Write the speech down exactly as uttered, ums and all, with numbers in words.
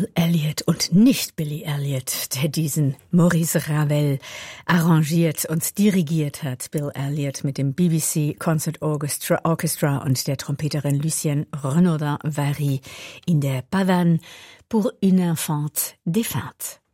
Bill Elliot und nicht Billy Elliot, der diesen Maurice Ravel arrangiert und dirigiert hat. Bill Elliot mit dem B B C Concert Orchestra, Orchestra und der Trompeterin Lucienne Renaudin-Vary in der Pavane pour une infante défunte.